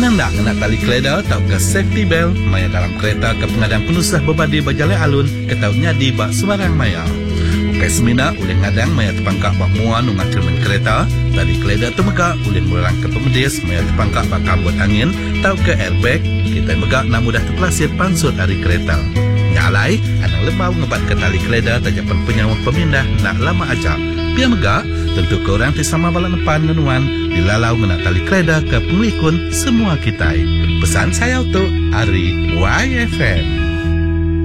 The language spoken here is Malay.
Menandak nak tali keleda atau ke safety belt maya dalam kereta ke pengadang penusah berbadi berjalan alun ketahunya di bak sebarang maya. Ukai semina oleh ngadang maya terpangkak bak muan ungat cermin kereta, tali keleda temegak oleh merang ke pemedis maya terpangkak bak kabut angin atau ke airbag, kita megak nak mudah terpelasir pansut dari kereta. Nyalai, anang lebau ngebat ke tali keleda tajapan penyawah pemindah nak lama ajak. Biar megak, tentu korang sama balak depan nenuan dilalau menak tali keleda ke pengelikun semua kita. Pesan saya untuk Ari YFM.